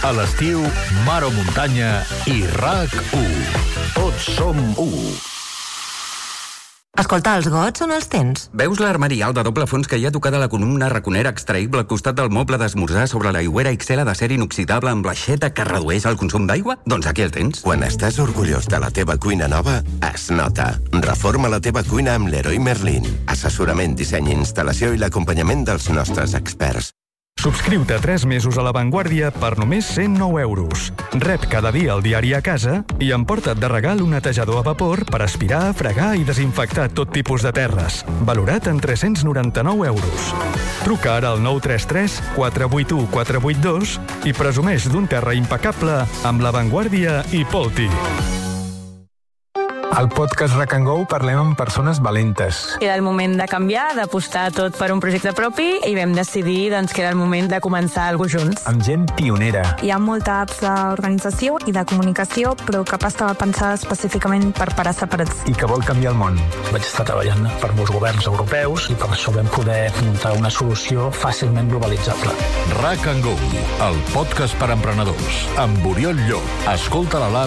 A l'estiu, mar o muntanya i RAC1. Tots som u. Escolta, els gots on els tens? Veus l'armarial de doble fons que hi ha tocada a la columna raconera extraïble al costat del moble d'esmorzar sobre l'aigüera XL d'acer inoxidable amb l'aixeta que redueix el consum d'aigua? Doncs aquí el tens. Quan estàs orgullós de la teva cuina nova, es nota. Reforma la teva cuina amb Leroy Merlin. Assessorament, disseny, instal·lació i l'acompanyament dels nostres experts. Subscriu-te 3 mesos a La Vanguardia per només 109 euros. Rep cada dia el diari a casa i emporta't de regal un netejador a vapor per aspirar, fregar i desinfectar tot tipus de terres. Valorat en 399 euros. Truca ara al 933 481 482 i presumeix d'un terra impecable amb La Vanguardia i Polti. Al podcast RAC & Go parlem amb persones valentes. Era el moment de canviar, d'apostar tot per un projecte propi i vam decidir que era el moment de començar alguna cosa junts. Amb gent pionera. Hi ha molta apps d'organització i de comunicació, però cap estava pensada específicament per parar separats. I que vol canviar el món. Vaig estar treballant per molts governs europeus i per això vam poder muntar una solució fàcilment globalitzable. RAC & Go, el podcast per emprenedors. Amb Oriol Llop. Escolta-la